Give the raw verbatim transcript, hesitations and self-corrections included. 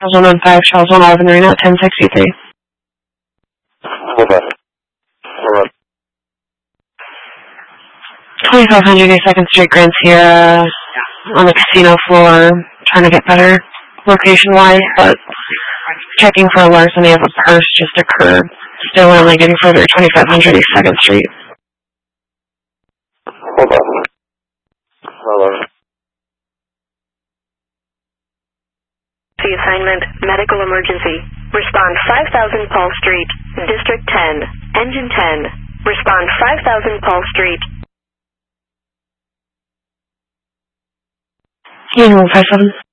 one one five, Charles one eleven, Reno at ten sixty-three. Hold on. Hold on. twenty-five hundred East second Street, Grand Sierra, on the casino floor, trying to get better location-wise, but checking for a larceny of a purse just occurred. Still only getting further, twenty-five hundred East second Street. Hold on. Hold on. The assignment, medical emergency. Respond five thousand Paul Street, District ten, Engine ten. Respond five thousand Paul Street. Union one five seven.